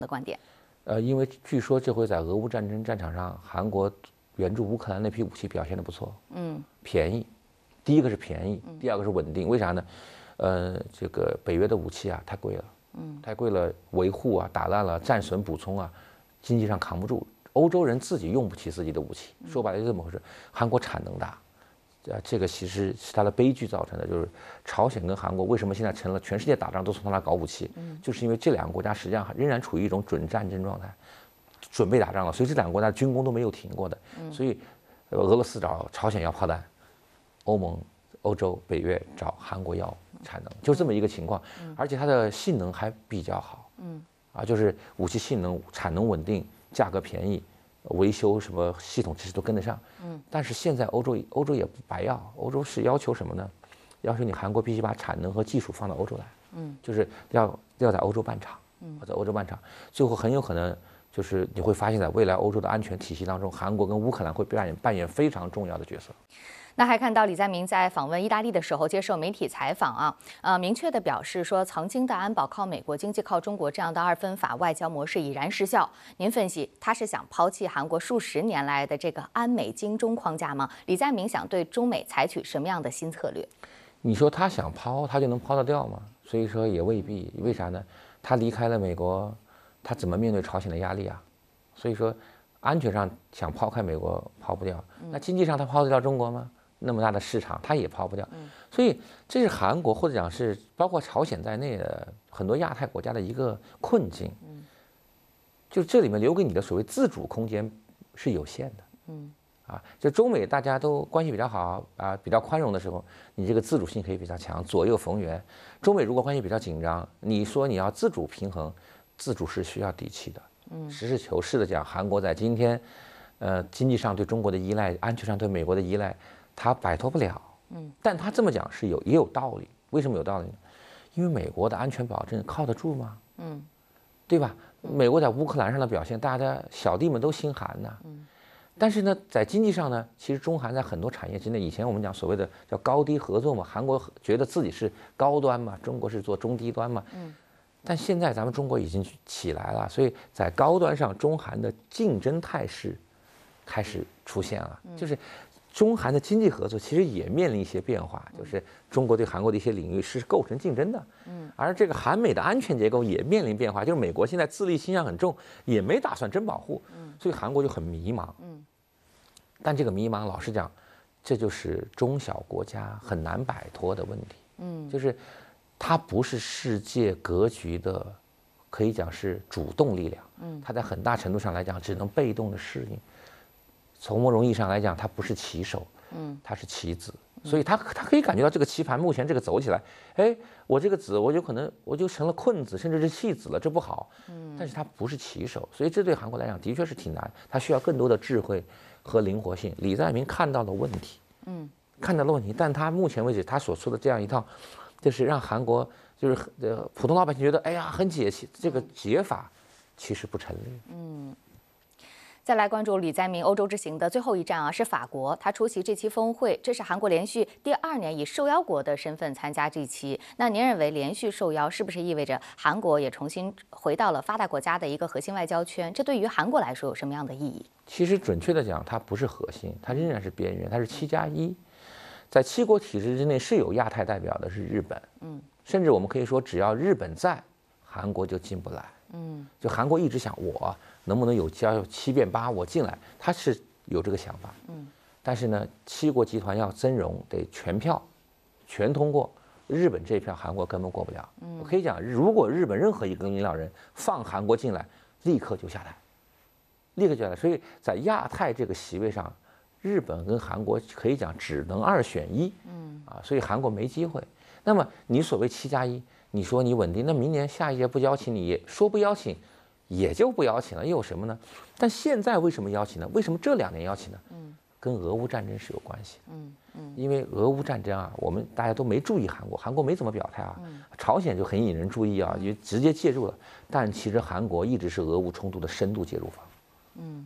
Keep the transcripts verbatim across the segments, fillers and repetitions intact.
的观点。 呃，因为据说这回在俄乌战争战场上，韩国援助乌克兰那批武器表现得不错，嗯，便宜。第一个是便宜，第二个是稳定。为啥呢？呃，这个北约的武器啊太贵了，嗯，太贵了，维护啊、打烂了、战损补充啊，经济上扛不住。欧洲人自己用不起自己的武器，说白了就这么回事。韩国产能大，啊，这个其实是它的悲剧造成的。就是朝鲜跟韩国为什么现在成了全世界打仗都从他那搞武器，就是因为这两个国家实际上仍然处于一种准战争状态，准备打仗了，所以这两个国家军工都没有停过的。所以，俄罗斯找朝鲜要炮弹，欧盟、欧洲、北约找韩国要产能，就这么一个情况。而且它的性能还比较好，嗯，啊，就是武器性能、产能稳定。价格便宜，维修什么系统其实都跟得上。嗯，但是现在欧洲欧洲也不白要，欧洲是要求什么呢？要求你韩国必须把产能和技术放到欧洲来。嗯，就是要要在欧洲办厂，嗯，在欧洲办厂，最后很有可能就是你会发现在未来欧洲的安全体系当中，韩国跟乌克兰会扮演扮演非常重要的角色。 那还看到李在明在访问意大利的时候接受媒体采访啊，呃，明确的表示说，曾经的安保靠美国，经济靠中国这样的二分法外交模式已然失效。您分析，他是想抛弃韩国数十年来的这个安美经中框架吗？李在明想对中美采取什么样的新策略？ 你说他想抛，他就能抛得掉吗？所以说也未必。为啥呢？他离开了美国，他怎么面对朝鲜的压力啊？所以说，安全上想抛开美国抛不掉，那经济上他抛得掉中国吗？那么大的市场，它也抛不掉，所以这是韩国或者讲是包括朝鲜在内的很多亚太国家的一个困境。就这里面留给你的所谓自主空间是有限的。嗯，啊，就中美大家都关系比较好啊，比较宽容的时候，你这个自主性可以比较强，左右逢源。中美如果关系比较紧张，你说你要自主平衡，自主是需要底气的。嗯，实事求是的讲，韩国在今天，呃，经济上对中国的依赖，安全上对美国的依赖。他摆脱不了，嗯，但他这么讲是有也有道理。为什么有道理呢？因为美国的安全保证靠得住吗？嗯，对吧？美国在乌克兰上的表现，大家小弟们都心寒呐。嗯，但是呢，在经济上呢，其实中韩在很多产业之内，以前我们讲所谓的叫高低合作嘛，韩国觉得自己是高端嘛，中国是做中低端嘛。嗯，但现在咱们中国已经起来了，所以在高端上，中韩的竞争态势开始出现了，就是。中韩的经济合作其实也面临一些变化，就是中国对韩国的一些领域是构成竞争的，嗯，而这个韩美的安全结构也面临变化，就是美国现在自立倾向很重，也没打算真保护，嗯，所以韩国就很迷茫，嗯，但这个迷茫，老实讲，这就是中小国家很难摆脱的问题，嗯，就是它不是世界格局的，可以讲是主动力量，嗯，它在很大程度上来讲只能被动的适应。从某种意义上来讲，它不是棋手，嗯，它是棋子，所以他他可以感觉到这个棋盘目前这个走起来，哎，我这个子我有可能我就成了困子，甚至是弃子了，这不好，嗯，但是他不是棋手，所以这对韩国来讲的确是挺难，他需要更多的智慧和灵活性。李在明看到了问题，嗯，看到了问题，但他目前为止他所说的这样一套，就是让韩国就是呃普通老百姓觉得哎呀很解气，这个解法其实不成立，嗯。 再来关注李在明欧洲之行的最后一站啊，是法国。他出席这期峰会，这是韩国连续第二年以受邀国的身份参加这期。那您认为连续受邀是不是意味着韩国也重新回到了发达国家的一个核心外交圈？这对于韩国来说有什么样的意义？ 其实准确的讲，它不是核心，它仍然是边缘，它是七加一。在七国体制之内是有亚太代表的，是日本，嗯，甚至我们可以说，只要日本在，韩国就进不来。嗯，就韩国一直想我能不能有交七变八我进来，他是有这个想法。嗯，但是呢，七国集团要增容得全票，全通过，日本这一票韩国根本过不了。嗯，我可以讲，如果日本任何一个领导人放韩国进来，立刻就下台，立刻就下台。所以在亚太这个席位上，日本跟韩国可以讲只能二选一。嗯，啊，所以韩国没机会。那么你所谓七加一。你说你稳定，那明年下一届不邀请你，也说不邀请，也就不邀请了，又有什么呢？但现在为什么邀请呢？为什么这两年邀请呢？嗯，跟俄乌战争是有关系。嗯嗯，因为俄乌战争啊，我们大家都没注意韩国，韩国没怎么表态啊。嗯，朝鲜就很引人注意啊，也直接介入了。但其实韩国一直是俄乌冲突的深度介入方。嗯，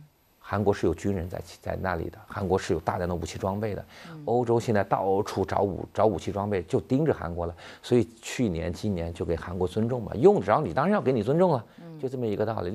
韩国是有军人在在那里的，韩国是有大量的武器装备的，欧洲现在到处找武找武器装备，就盯着韩国了。所以去年、今年就给韩国尊重嘛，用着你当然要给你尊重了，就这么一个道理。